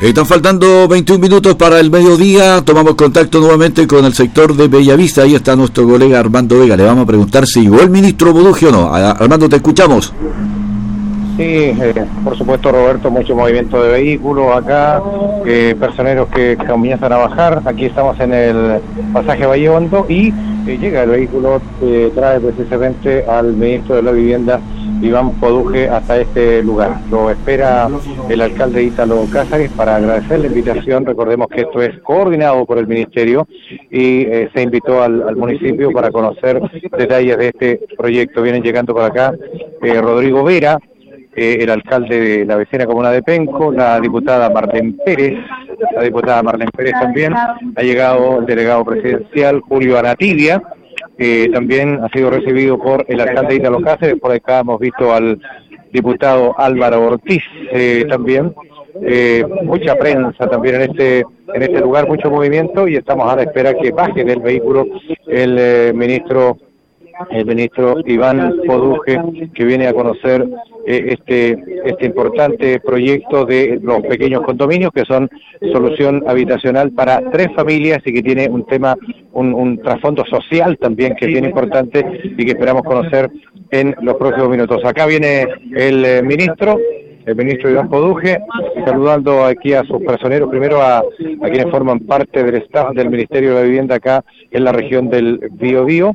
Están faltando 21 minutos para el mediodía. Tomamos contacto nuevamente con el sector de Bellavista. Ahí está nuestro colega Armando Vega. Le vamos a preguntar si llegó el ministro Boduje o no. Armando, te escuchamos. Sí, por supuesto, Roberto, mucho movimiento de vehículos acá, personeros que comienzan a bajar. Aquí estamos en el pasaje Valle Hondo y llega el vehículo, trae precisamente al ministro de la Vivienda, Iván Boduje, hasta este lugar. Lo espera el alcalde Ítalo Cáceres para agradecer la invitación. Recordemos que esto es coordinado por el ministerio y se invitó al municipio para conocer detalles de este proyecto. Vienen llegando por acá Rodrigo Vera, el alcalde de la vecina comuna de Penco, la diputada Marlene Pérez también, ha llegado el delegado presidencial Julio Aratidia, también ha sido recibido por el alcalde Ítalo Cáceres. Por acá hemos visto al diputado Álvaro Ortiz también, mucha prensa también en este lugar, mucho movimiento, y estamos a la espera que baje del vehículo el ministro Iván Boduje, que viene a conocer este importante proyecto de los pequeños condominios, que son solución habitacional para 3 familias y que tiene un tema, un trasfondo social también que es bien importante y que esperamos conocer en los próximos minutos. Acá viene el ministro Iván Boduje, saludando aquí a sus personeros, primero a quienes forman parte del staff del Ministerio de la Vivienda acá en la región del Biobío.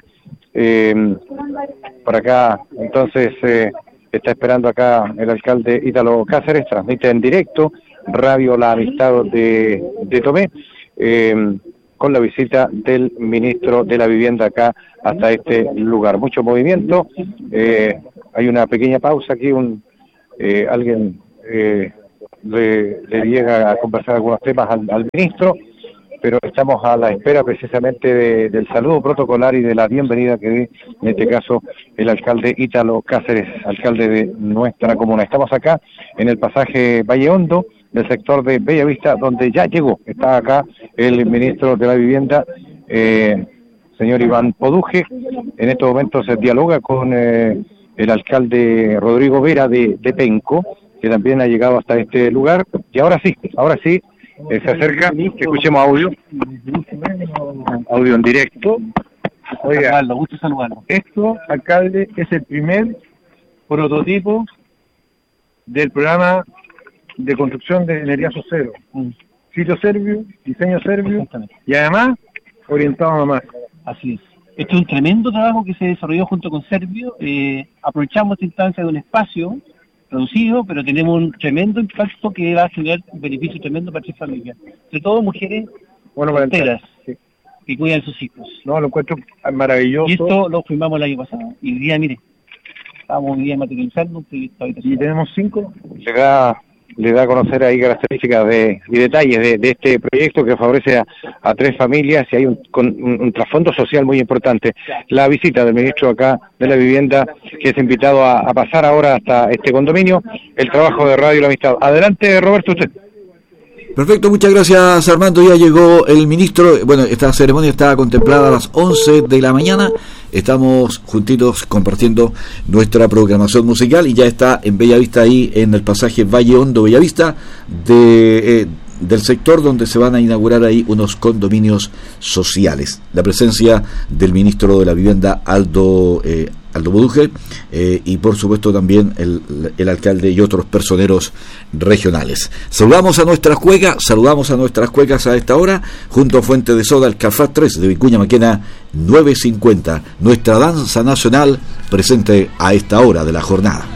Por acá, entonces, está esperando acá el alcalde Ítalo Cáceres, transmite en directo Radio La Amistad de Tomé, con la visita del ministro de la Vivienda acá hasta este lugar. Mucho movimiento, hay una pequeña pausa aquí, alguien le llega a conversar algunos temas al ministro, pero estamos a la espera precisamente del saludo protocolar y de la bienvenida que dé, en este caso, el alcalde Ítalo Cáceres, alcalde de nuestra comuna. Estamos acá en el pasaje Valle Hondo, del sector de Bellavista, donde ya llegó. Está acá el ministro de la Vivienda, señor Iván Boduje. En estos momentos se dialoga con el alcalde Rodrigo Vera de Penco, que también ha llegado hasta este lugar. Y ahora sí, se acerca, que escuchemos audio en directo. Oiga, gusto saludarlo. Esto, alcalde, es el primer prototipo del programa de construcción de energía cero. Sitio serbio, diseño serbio y además orientado a mamás. Así es. Esto es un tremendo trabajo que se desarrolló junto con Servio. Aprovechamos esta instancia de un espacio reducido, pero tenemos un tremendo impacto que va a generar un beneficio tremendo para 3 familias, sobre todo mujeres solteras, sí, que cuidan a sus hijos. No, lo encuentro maravilloso. Y esto lo firmamos el año pasado, y hoy día, mire, estamos hoy día materializando un proyecto habitacional. Y tenemos 5. Le da a conocer ahí características y detalles de este proyecto que favorece a 3 familias, y hay un trasfondo social muy importante. La visita del ministro acá de la Vivienda, que es invitado a pasar ahora hasta este condominio, el trabajo de Radio La Amistad. Adelante, Roberto, usted. Perfecto, muchas gracias, Armando. Ya llegó el ministro. Bueno, esta ceremonia estaba contemplada a las 11 de la mañana. Estamos juntitos compartiendo nuestra programación musical y ya está en Bellavista, ahí en el pasaje Valle Hondo Bellavista, del sector donde se van a inaugurar ahí unos condominios sociales. La presencia del ministro de la Vivienda, Aldo Boduje, y por supuesto también el alcalde y otros personeros regionales. Saludamos a nuestras cuecas a esta hora, junto a Fuente de Soda, el Café 3 de Vicuña Maquena 950, nuestra danza nacional presente a esta hora de la jornada.